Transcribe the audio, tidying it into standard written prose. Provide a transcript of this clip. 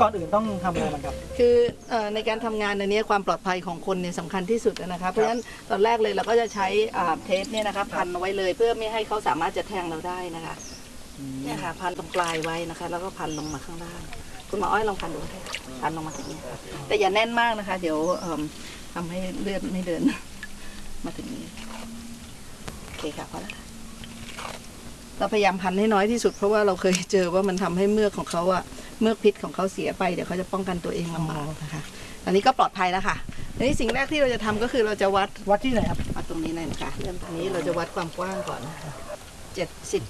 ก่อนอื่นต้องทำอะไรมันครับคือในการทำงานในนี้ความปลอดภัยของคนเนี่ยสำคัญที่สุดนะคะเพราะฉะนั้นตอนแรกเลยเราก็จะใช้เทปเนี่ยนะคะพันเอาไว้เลยเพื่อไม่ให้เขาสามารถจะแทงเราได้นะคะเนี่ยค่ะพันตรงปลายไว้นะคะแล้วก็พันลงมาข้างล่างคุณหมออ้อยลองพันดูพันลงมาถึงนี้แต่อย่าแน่นมากนะคะเดี๋ยวทำให้เลือดไม่เดินมาถึงนี้โอเคค่ะพอแล้วเราพยายามพันให้น้อยที่สุดเพราะว่าเราเคยเจอว่ามันทำให้เมือกของเขาอะเมือกพิษของเขาเสียไปเดี๋ยวเขาจะป้องกันตัวเองลำบากนะคะตอนนี้ก็ปลอดภัยแล้วค่ะทีนี้สิ่งแรกที่เราจะทำก็คือเราจะวัดที่ไหนครับวัดตรงนี้เลยนะคะเริ่มตรงนี้เราจะวัดความกว้างก่อน70